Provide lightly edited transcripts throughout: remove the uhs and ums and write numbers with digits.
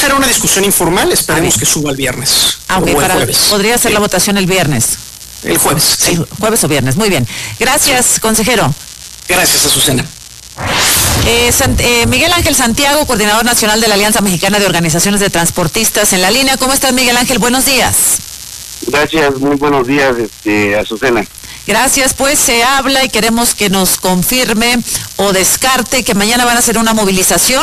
será una discusión informal, esperemos que suba el viernes. Aunque podría ser la votación el viernes. El jueves, sí. El jueves o viernes, muy bien. Gracias, consejero. Gracias, Azucena. Miguel Ángel Santiago, coordinador nacional de la Alianza Mexicana de Organizaciones de Transportistas en la línea. ¿Cómo estás, Miguel Ángel? Buenos días. Gracias, muy buenos días, Azucena. Gracias, pues se habla y queremos que nos confirme o descarte que mañana van a hacer una movilización.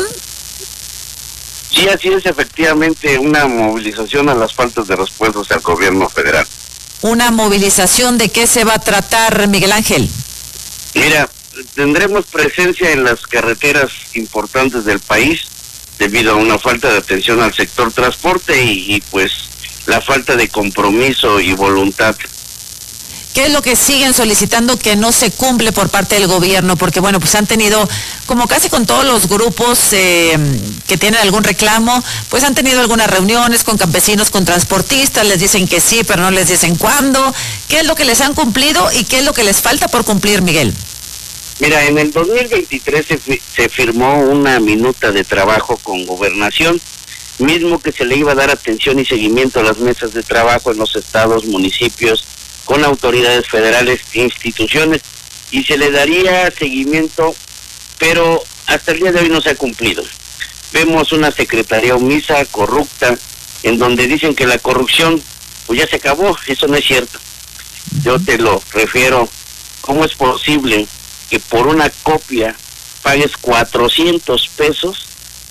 Sí, así es, efectivamente, una movilización a las faltas de respuestas al gobierno federal. ¿Una movilización de qué se va a tratar, Miguel Ángel? Mira, tendremos presencia en las carreteras importantes del país debido a una falta de atención al sector transporte y pues la falta de compromiso y voluntad. ¿Qué es lo que siguen solicitando que no se cumple por parte del gobierno? Porque bueno, pues han tenido, como casi con todos los grupos que tienen algún reclamo, pues han tenido algunas reuniones con campesinos, con transportistas, les dicen que sí, pero no les dicen cuándo. ¿Qué es lo que les han cumplido y qué es lo que les falta por cumplir, Miguel? Mira, en el 2023 se firmó una minuta de trabajo con Gobernación, mismo que se le iba a dar atención y seguimiento a las mesas de trabajo en los estados, municipios, con autoridades federales e instituciones, y se le daría seguimiento, pero hasta el día de hoy no se ha cumplido. Vemos una secretaría omisa, corrupta, en donde dicen que la corrupción pues ya se acabó. Eso no es cierto. Yo te lo refiero, ¿cómo es posible que por una copia pagues 400 pesos,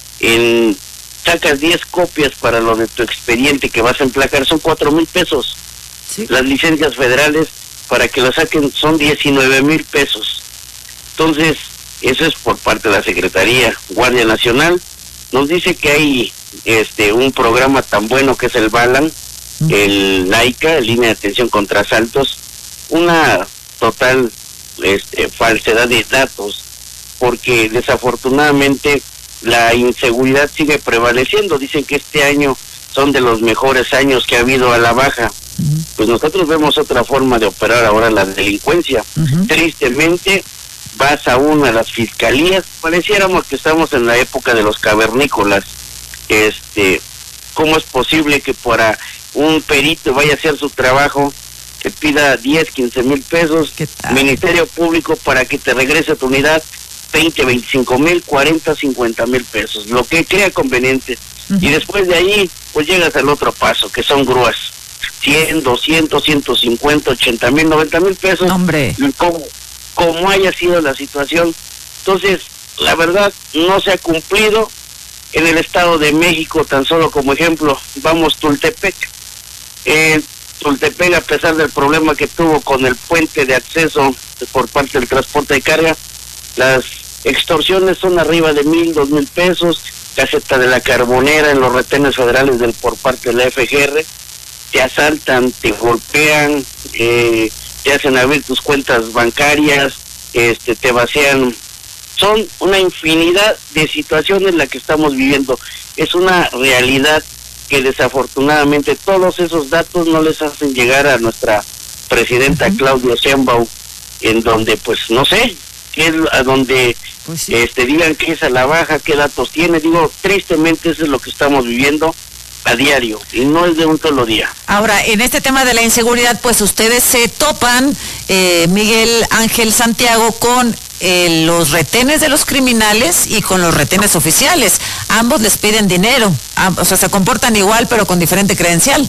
sacas 10 copias para lo de tu expediente que vas a emplacar, son 4,000 pesos? Sí. Las licencias federales para que lo saquen son 19,000 pesos. Entonces, eso es por parte de la Secretaría. Guardia Nacional nos dice que hay un programa tan bueno que es el BALAN, el LAICA, Línea de Atención contra Asaltos, una total falsedad de datos, porque desafortunadamente la inseguridad sigue prevaleciendo. Dicen que este año son de los mejores años que ha habido a la baja. Pues nosotros vemos otra forma de operar ahora la delincuencia. Tristemente, vas a una de las fiscalías, pareciéramos que estamos en la época de los cavernícolas. ¿Cómo es posible que para un perito vaya a hacer su trabajo, te pida 10, 15,000 pesos, Ministerio Público para que te regrese a tu unidad 20, 25,000, 40, 50,000 pesos, lo que crea conveniente? Y después de ahí, pues llegas al otro paso, que son grúas. 100, 200, 150, 80,000, 90,000 pesos. Hombre. Como haya sido la situación. Entonces, la verdad, no se ha cumplido. En el Estado de México, tan solo como ejemplo, vamos Tultepec. Tultepec, a pesar del problema que tuvo con el puente de acceso por parte del transporte de carga, las extorsiones son arriba de 1,000, 2,000 pesos. Caseta de la Carbonera en los retenes federales por parte de la FGR. Te asaltan, te golpean, te hacen abrir tus cuentas bancarias, te vacían. Son una infinidad de situaciones la que estamos viviendo. Es una realidad que desafortunadamente todos esos datos no les hacen llegar a nuestra presidenta Claudia Sheinbaum, en donde pues no sé, que es a donde pues sí, digan que es a la baja, qué datos tiene. Digo, tristemente eso es lo que estamos viviendo a diario, y no es de un solo día. Ahora, en este tema de la inseguridad, pues ustedes se topan, Miguel Ángel Santiago, con los retenes de los criminales y con los retenes oficiales. Ambos les piden dinero, o sea, se comportan igual, pero con diferente credencial.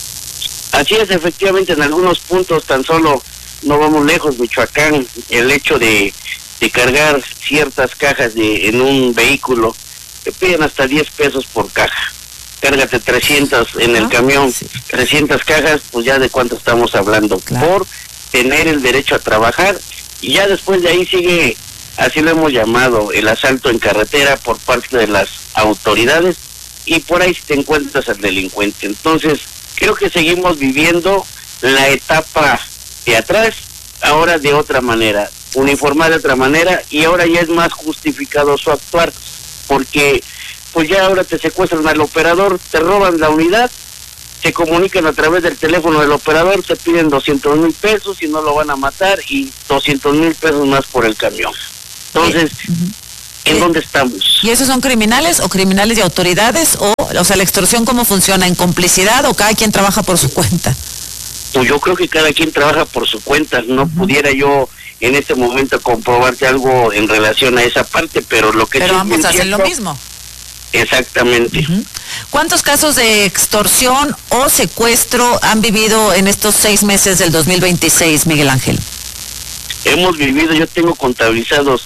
Así es, efectivamente, en algunos puntos, tan solo, no vamos lejos, Michoacán, el hecho de cargar ciertas cajas en un vehículo, te piden hasta 10 pesos por caja. Cárgate 300 en el camión, sí, 300 cajas, pues ya de cuánto estamos hablando, claro, por tener el derecho a trabajar. Y ya después de ahí sigue, así lo hemos llamado, el asalto en carretera por parte de las autoridades, y por ahí te encuentras al delincuente. Entonces, creo que seguimos viviendo la etapa de atrás, ahora de otra manera, uniformada de otra manera, y ahora ya es más justificado su actuar, porque pues ya ahora te secuestran al operador, te roban la unidad, se comunican a través del teléfono del operador, te piden 200,000 pesos y no lo van a matar, y 200,000 pesos más por el camión. Entonces, ¿en dónde estamos? ¿Y esos son criminales o criminales de autoridades o O sea, la extorsión, ¿cómo funciona? ¿En complicidad o cada quien trabaja por su cuenta? Pues yo creo que cada quien trabaja por su cuenta. No pudiera yo en este momento comprobarte algo en relación a esa parte, pero lo que... Pero ambos hacen lo mismo. Exactamente. ¿Cuántos casos de extorsión o secuestro han vivido en estos 6 meses del 2026, Miguel Ángel? Hemos vivido, yo tengo contabilizados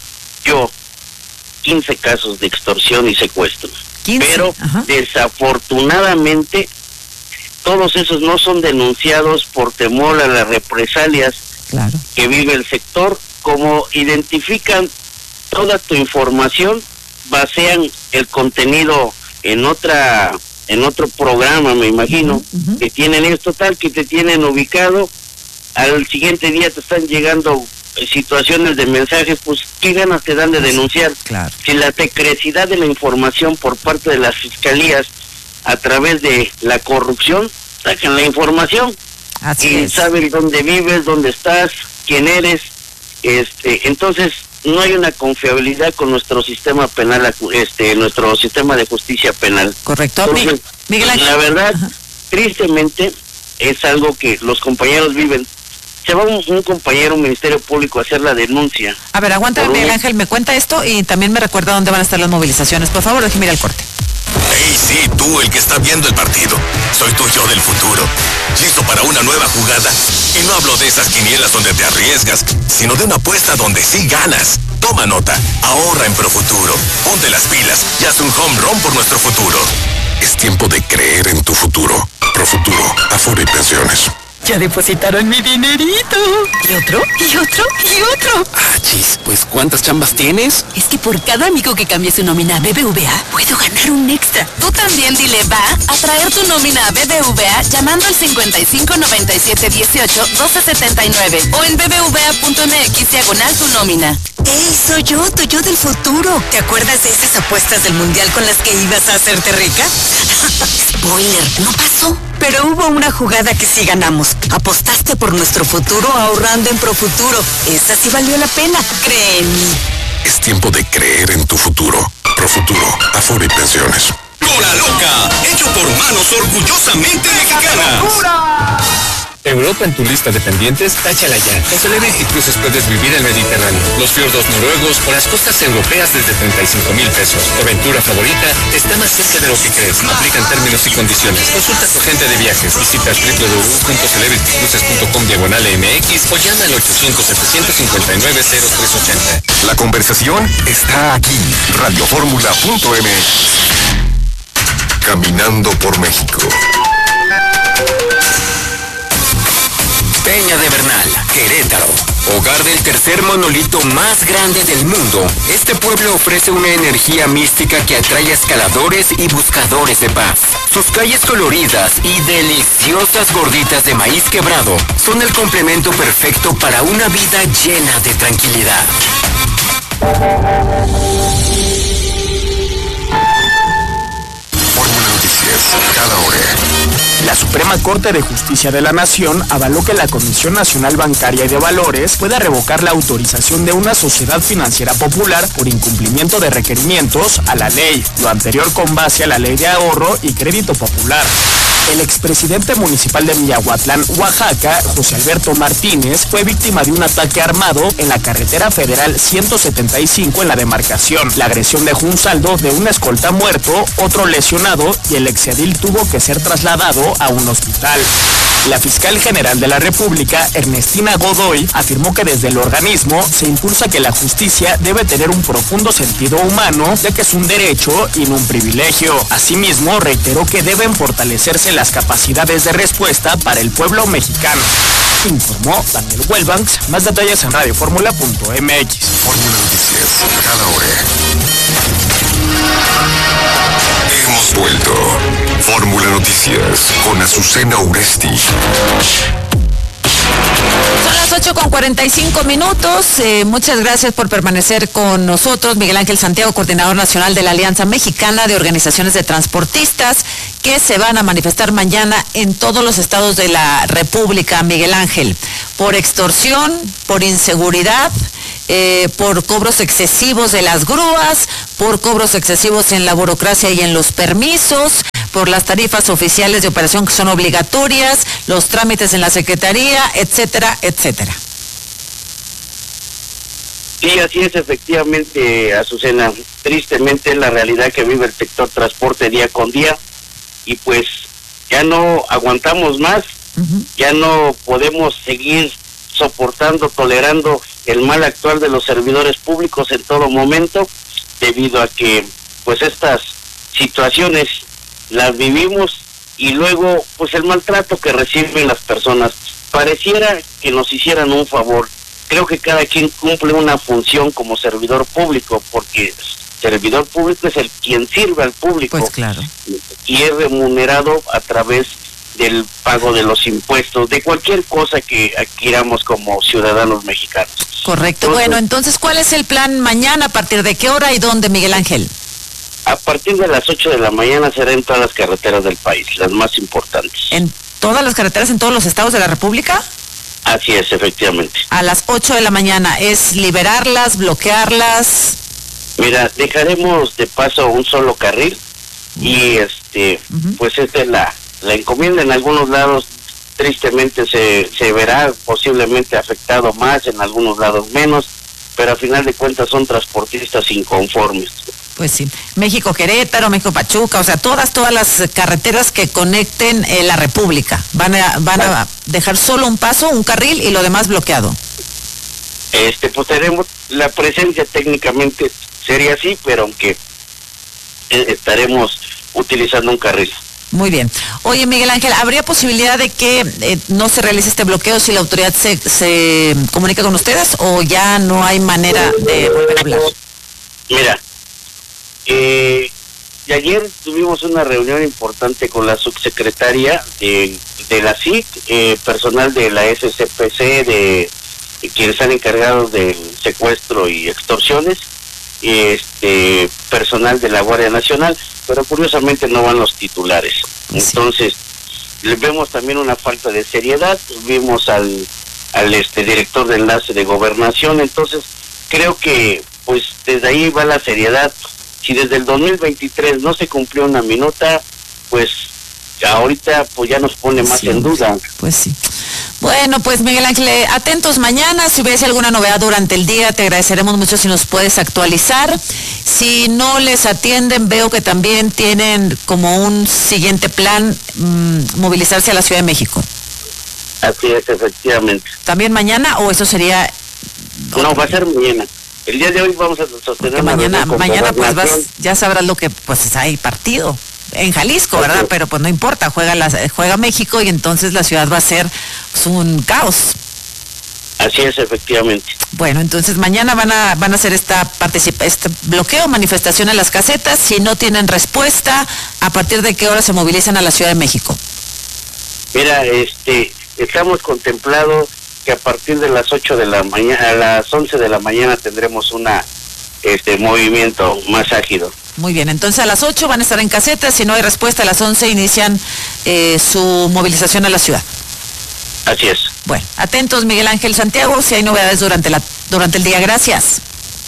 15 casos de extorsión y secuestro. 15, pero desafortunadamente todos esos no son denunciados por temor a las represalias que vive el sector. Como identifican toda tu información, basean el contenido en otro programa, me imagino, que tienen esto tal, que te tienen ubicado, al siguiente día te están llegando situaciones de mensajes, pues qué ganas te dan de denunciar. Claro. Si la secrecidad de la información por parte de las fiscalías a través de la corrupción, sacan la información. Así y es. Saben dónde vives, dónde estás, quién eres, entonces no hay una confiabilidad con nuestro sistema penal, nuestro sistema de justicia penal. Correcto. Entonces, Miguel Ángel. la verdad, tristemente, es algo que los compañeros viven. Se va un compañero, un Ministerio Público, a hacer la denuncia. A ver, aguanta, Miguel Ángel, me cuenta esto y también me recuerda dónde van a estar las movilizaciones. Por favor, déjeme ir al corte. Hey, sí, tú, el que está viendo el partido. Soy tu yo del futuro. Listo para una nueva jugada. Y no hablo de esas quinielas donde te arriesgas, sino de una apuesta donde sí ganas. Toma nota, ahorra en Profuturo. Ponte las pilas y haz un home run por nuestro futuro. Es tiempo de creer en tu futuro. Profuturo, Afore y Pensiones. Ya depositaron mi dinerito. ¿Y otro? ¿Y otro? ¿Y otro? Ah, chis, pues ¿cuántas chambas tienes? Es que por cada amigo que cambie su nómina a BBVA, puedo ganar un extra. Tú también dile va a traer tu nómina a BBVA llamando al 55 97 18 12 79 o en bbva.mx /tu nómina. ¡Ey, soy yo, tu yo del futuro! ¿Te acuerdas de esas apuestas del mundial con las que ibas a hacerte rica? Spoiler, no pasó. Pero hubo una jugada que sí ganamos. Apostaste por nuestro futuro ahorrando en Profuturo. Esa sí valió la pena, cree en mí. Es tiempo de creer en tu futuro. Profuturo, Afore y Pensiones. Cola Loca, hecho por manos orgullosamente mexicanas. Europa en tu lista de pendientes, táchala ya. Con Celebrity Cruises puedes vivir el Mediterráneo, los fiordos noruegos o las costas europeas desde 35,000 pesos. Tu aventura favorita está más cerca de lo que crees. Aplican términos y condiciones. Consulta a tu agente de viajes. Visita www.celebritycruises.com/mx o llama al 800-759-0380. La conversación está aquí. Radioformula.mx. Caminando por México. Peña de Bernal, Querétaro, hogar del tercer monolito más grande del mundo. Este pueblo ofrece una energía mística que atrae a escaladores y buscadores de paz. Sus calles coloridas y deliciosas gorditas de maíz quebrado son el complemento perfecto para una vida llena de tranquilidad. Fórmula Noticias, cada hora. La Suprema Corte de Justicia de la Nación avaló que la Comisión Nacional Bancaria y de Valores pueda revocar la autorización de una sociedad financiera popular por incumplimiento de requerimientos a la ley, lo anterior con base a la Ley de Ahorro y Crédito Popular. El expresidente municipal de Miahuatlán, Oaxaca, José Alberto Martínez, fue víctima de un ataque armado en la carretera federal 175 en la demarcación. La agresión dejó un saldo de un escolta muerto, otro lesionado y el exedil tuvo que ser trasladado a un hospital. La fiscal general de la República, Ernestina Godoy, afirmó que desde el organismo se impulsa que la justicia debe tener un profundo sentido humano, ya que es un derecho y no un privilegio. Asimismo, reiteró que deben fortalecerse las capacidades de respuesta para el pueblo mexicano. Informó Daniel Huelbanks. Más detalles en radioformula.mx. Fórmula Noticias, cada hora. Hemos vuelto. Fórmula Noticias con Azucena Uresti. Son las 8:45. Muchas gracias por permanecer con nosotros. Miguel Ángel Santiago, coordinador nacional de la Alianza Mexicana de Organizaciones de Transportistas, que se van a manifestar mañana en todos los estados de la República, Miguel Ángel, por extorsión, por inseguridad, por cobros excesivos de las grúas, por cobros excesivos en la burocracia y en los permisos, por las tarifas oficiales de operación que son obligatorias, los trámites en la Secretaría, etcétera, etcétera. Sí, así es, efectivamente, Azucena. Tristemente es la realidad que vive el sector transporte día con día, y pues ya no aguantamos más, ya no podemos seguir soportando, tolerando el mal actual de los servidores públicos en todo momento, debido a que pues estas situaciones las vivimos, y luego pues el maltrato que reciben las personas. Pareciera que nos hicieran un favor. Creo que cada quien cumple una función como servidor público, porque servidor público es el quien sirve al público. Pues claro. Y es remunerado a través del pago de los impuestos, de cualquier cosa que adquiramos como ciudadanos mexicanos. Correcto. Bueno, entonces, ¿cuál es el plan mañana? ¿A partir de qué hora y dónde, Miguel Ángel? A partir de las 8 de la mañana será en todas las carreteras del país, las más importantes. ¿En todas las carreteras, en todos los estados de la República? Así es, efectivamente. A las 8 de la mañana, ¿es liberarlas, bloquearlas? Mira, dejaremos de paso un solo carril, y pues esta es la encomienda. En algunos lados tristemente se verá posiblemente afectado más, en algunos lados menos, pero a final de cuentas son transportistas inconformes. Pues sí, México-Querétaro, México-Pachuca, o sea, todas las carreteras que conecten la República. Van a dejar solo un paso, un carril, y lo demás bloqueado. Pues tenemos la presencia, técnicamente sería así, pero aunque estaremos utilizando un carril. Muy bien. Oye, Miguel Ángel, ¿habría posibilidad de que no se realice este bloqueo si la autoridad se comunica con ustedes, o ya no hay manera de volver a hablar? Mira, y ayer tuvimos una reunión importante con la subsecretaria de la SIC, personal de la SCPC, de quienes están encargados del secuestro y extorsiones, personal de la Guardia Nacional, pero curiosamente no van los titulares. Entonces, le vemos también una falta de seriedad. Vimos al director de enlace de Gobernación. Entonces, creo que pues desde ahí va la seriedad. Si desde el 2023 no se cumplió una minuta, pues ahorita pues ya nos pone más en duda. Pues sí. Bueno, pues Miguel Ángel, atentos mañana. Si hubiese alguna novedad durante el día, te agradeceremos mucho si nos puedes actualizar. Si no les atienden, veo que también tienen como un siguiente plan movilizarse a la Ciudad de México. Así es, efectivamente. ¿También mañana o eso sería...? No, va a ser mañana. El día de hoy vamos a sostener mañana pues ya sabrás lo que pues hay partido en Jalisco, ¿verdad? Pero pues no importa, juega México, y entonces la ciudad va a ser pues un caos. Así es, efectivamente. Bueno, entonces mañana van a hacer este bloqueo, manifestación en las casetas. Si no tienen respuesta, ¿a partir de qué hora se movilizan a la Ciudad de México? Mira, estamos contemplado que a partir de las 8 de la mañana, a las 11 de la mañana tendremos movimiento más ágido. Muy bien, entonces a las 8 van a estar en casetas. Si no hay respuesta, a las 11 inician su movilización a la ciudad. Así es. Bueno, atentos, Miguel Ángel Santiago, si hay novedades durante el día. Gracias.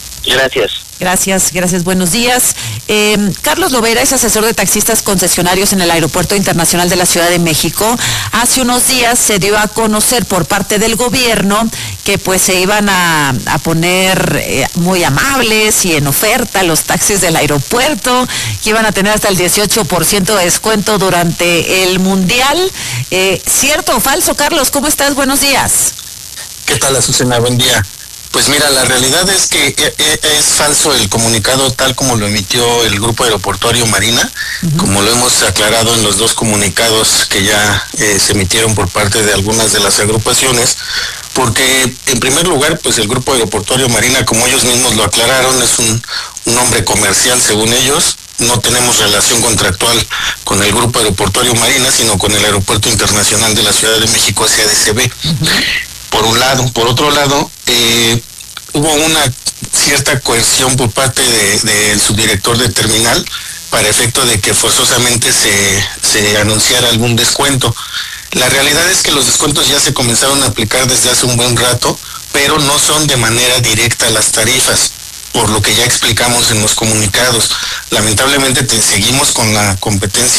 Gracias, buenos días. Carlos Lovera es asesor de taxistas concesionarios en el Aeropuerto Internacional de la Ciudad de México. Hace unos días se dio a conocer por parte del gobierno que pues se iban a poner muy amables y en oferta los taxis del aeropuerto, que iban a tener hasta el 18% de descuento durante el Mundial. ¿Cierto o falso, Carlos? ¿Cómo estás? Buenos días. ¿Qué tal, Azucena? Buen día. Pues mira, la realidad es que es falso el comunicado tal como lo emitió el Grupo Aeroportuario Marina, como lo hemos aclarado en los dos comunicados que ya se emitieron por parte de algunas de las agrupaciones, porque en primer lugar, pues el Grupo Aeroportuario Marina, como ellos mismos lo aclararon, es un hombre comercial según ellos. No tenemos relación contractual con el Grupo Aeroportuario Marina, sino con el Aeropuerto Internacional de la Ciudad de México, SADCB. Por un lado. Por otro lado, hubo una cierta coerción por parte del subdirector de terminal para efecto de que forzosamente se anunciara algún descuento. La realidad es que los descuentos ya se comenzaron a aplicar desde hace un buen rato, pero no son de manera directa las tarifas, por lo que ya explicamos en los comunicados. Lamentablemente seguimos con la competencia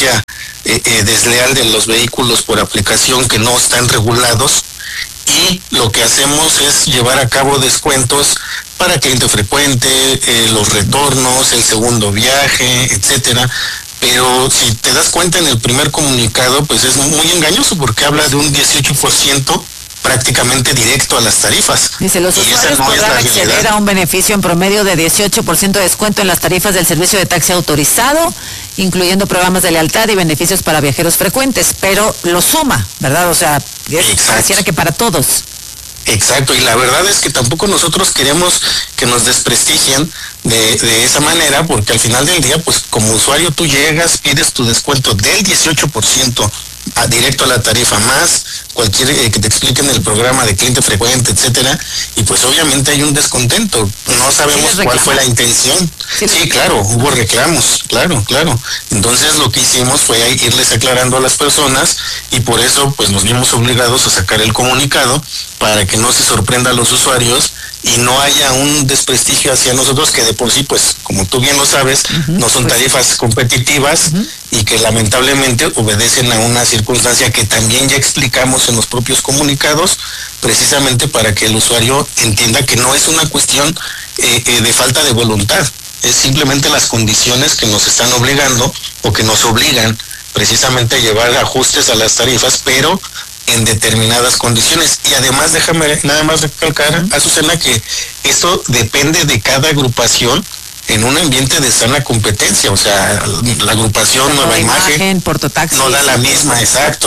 desleal de los vehículos por aplicación que no están regulados, y lo que hacemos es llevar a cabo descuentos para cliente frecuente, los retornos, el segundo viaje, etcétera. Pero si te das cuenta en el primer comunicado, pues es muy engañoso porque habla de un 18% prácticamente directo a las tarifas. Dice, los usuarios podrán acceder a un beneficio en promedio de 18% de descuento en las tarifas del servicio de taxi autorizado, incluyendo programas de lealtad y beneficios para viajeros frecuentes, pero lo suma, ¿verdad? O sea, pareciera que para todos. Exacto, y la verdad es que tampoco nosotros queremos que nos desprestigien de esa manera, porque al final del día, pues como usuario tú llegas, pides tu descuento del 18% directo a la tarifa, más cualquier que te expliquen el programa de cliente frecuente, etcétera, y pues obviamente hay un descontento, no sabemos cuál fue la intención. Sí, claro, hubo reclamos, claro. Entonces lo que hicimos fue irles aclarando a las personas, y por eso pues nos vimos obligados a sacar el comunicado para que no se sorprenda a los usuarios y no haya un desprestigio hacia nosotros, que de por sí, pues, como tú bien lo sabes, no son tarifas competitivas y que lamentablemente obedecen a una circunstancia que también ya explicamos en los propios comunicados, precisamente para que el usuario entienda que no es una cuestión de falta de voluntad, es simplemente las condiciones que nos están obligando o que nos obligan precisamente a llevar ajustes a las tarifas, pero en determinadas condiciones. Y además déjame nada más recalcar, Azucena, que esto depende de cada agrupación en un ambiente de sana competencia. O sea, la agrupación Nueva Imagen no da la misma,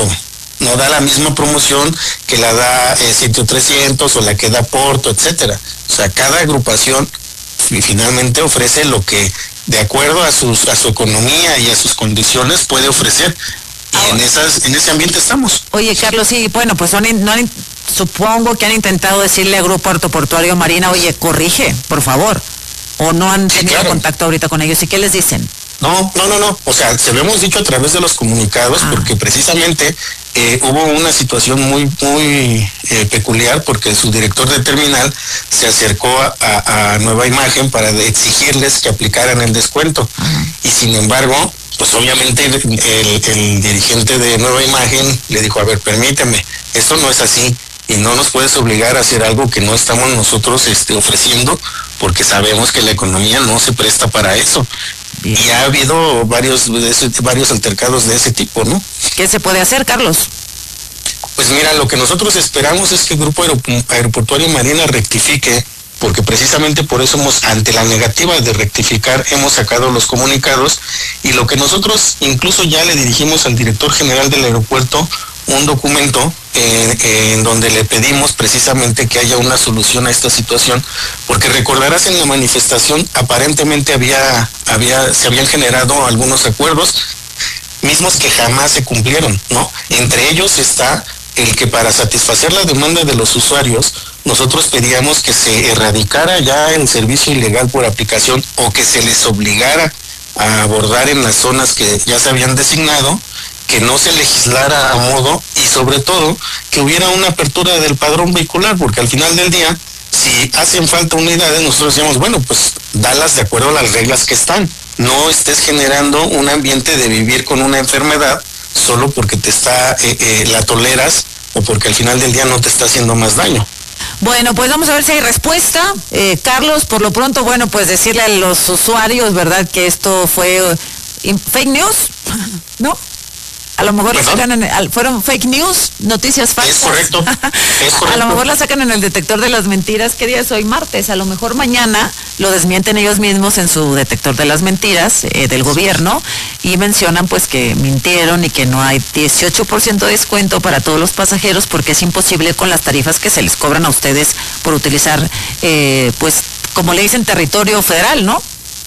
no da la misma promoción que la da Sitio 300 o la que da Porto, etcétera. O sea, cada agrupación finalmente ofrece lo que de acuerdo a su economía y a sus condiciones puede ofrecer. Y en ese ambiente estamos. Oye, Carlos, sí, bueno, pues supongo que han intentado decirle al Grupo Aeroportuario Marina, oye, corrige, por favor, o no han tenido contacto ahorita con ellos, ¿y qué les dicen? No, o sea, se lo hemos dicho a través de los comunicados, porque precisamente hubo una situación muy peculiar, porque su director de terminal se acercó a Nueva Imagen para exigirles que aplicaran el descuento, y sin embargo, pues obviamente el dirigente de Nueva Imagen le dijo, a ver, permíteme, esto no es así y no nos puedes obligar a hacer algo que no estamos nosotros ofreciendo, porque sabemos que la economía no se presta para eso. Bien. Y ha habido varios altercados de ese tipo, ¿no? ¿Qué se puede hacer, Carlos? Pues mira, lo que nosotros esperamos es que el Grupo Aeroportuario Marina rectifique, porque precisamente por eso ante la negativa de rectificar, hemos sacado los comunicados, y lo que nosotros incluso ya le dirigimos al director general del aeropuerto un documento en donde le pedimos precisamente que haya una solución a esta situación, porque recordarás en la manifestación aparentemente se habían generado algunos acuerdos mismos que jamás se cumplieron, ¿no? Entre ellos está el que para satisfacer la demanda de los usuarios, nosotros pedíamos que se erradicara ya el servicio ilegal por aplicación, o que se les obligara a abordar en las zonas que ya se habían designado, que no se legislara a modo, y sobre todo que hubiera una apertura del padrón vehicular, porque al final del día, si hacen falta unidades, nosotros decíamos, bueno, pues dalas de acuerdo a las reglas que están. No estés generando un ambiente de vivir con una enfermedad solo porque la toleras, o porque al final del día no te está haciendo más daño. Bueno, pues vamos a ver si hay respuesta. Carlos, por lo pronto, bueno, pues decirle a los usuarios, ¿verdad?, que esto fue fake news, ¿no? A lo mejor la sacan fueron fake news, noticias falsas. Es correcto. A lo mejor la sacan en el detector de las mentiras. ¿Qué día es hoy? Martes. A lo mejor mañana lo desmienten ellos mismos en su detector de las mentiras del gobierno, y mencionan pues que mintieron y que no hay 18% de descuento para todos los pasajeros, porque es imposible con las tarifas que se les cobran a ustedes por utilizar, pues, como le dicen, territorio federal, ¿no?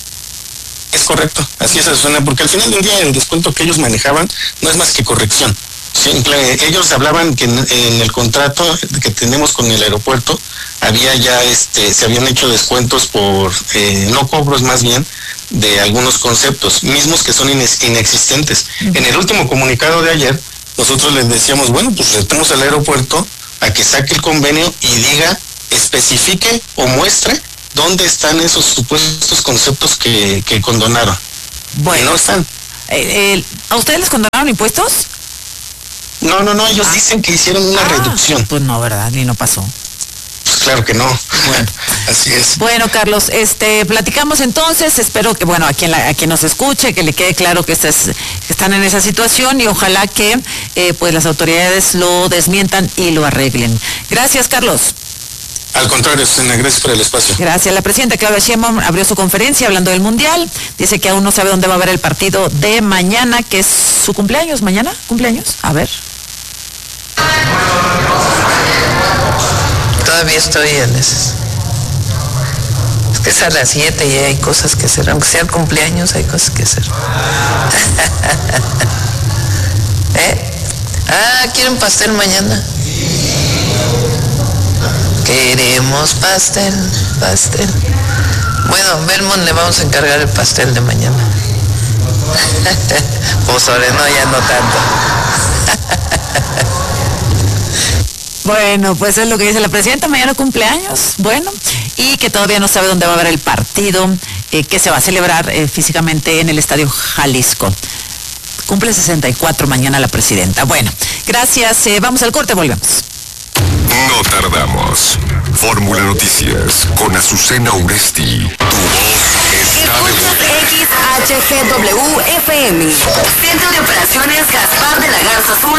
Es correcto, así es, Azucena, porque al final del día el descuento que ellos manejaban no es más que corrección. Simple, ellos hablaban que en el contrato que tenemos con el aeropuerto había ya se habían hecho descuentos por no cobros, más bien, de algunos conceptos mismos que son inexistentes. En el último comunicado de ayer, nosotros les decíamos, bueno, pues retamos al aeropuerto a que saque el convenio y diga, especifique o muestre dónde están esos supuestos conceptos que condonaron. Bueno, no están. ¿A ustedes les condonaron impuestos? No, ellos dicen que hicieron una reducción. Pues no, ¿verdad? Ni no pasó. Pues claro que no. Bueno, así es. Bueno, Carlos, platicamos entonces. Espero que, bueno, a quien nos escuche, que le quede claro que están en esa situación y ojalá que pues las autoridades lo desmientan y lo arreglen. Gracias, Carlos. Al contrario, Susana, gracias por el espacio. Gracias. La presidenta Claudia Sheinbaum abrió su conferencia hablando del Mundial. Dice que aún no sabe dónde va a haber el partido de mañana, que es su cumpleaños. ¿Mañana? ¿Cumpleaños? A ver. Todavía estoy en esas. Es que es a las 7 y hay cosas que hacer. Aunque sea el cumpleaños, hay cosas que hacer. ¿Quieren pastel mañana? Queremos pastel. Bueno, Belmont le vamos a encargar el pastel de mañana. Pozole, no, ya no tanto. Bueno, pues es lo que dice la presidenta, mañana cumpleaños, bueno, y que todavía no sabe dónde va a haber el partido que se va a celebrar físicamente en el Estadio Jalisco. Cumple 64 mañana la presidenta. Bueno, gracias, vamos al corte, volvemos. No tardamos. Fórmula Noticias con Azucena Uresti. Tu voz está de vuelta. XHGW FM. Centro de Operaciones Gaspar de la Garza Azul